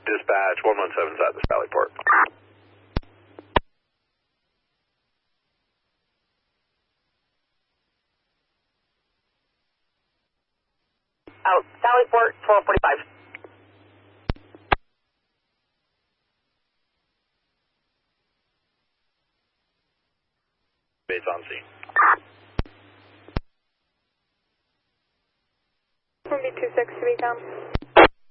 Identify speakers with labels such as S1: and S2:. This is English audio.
S1: Dispatch 117's at the Sally Port.
S2: Out, Sally Port, 1245.
S1: Base on scene.
S3: From B26 to Recon.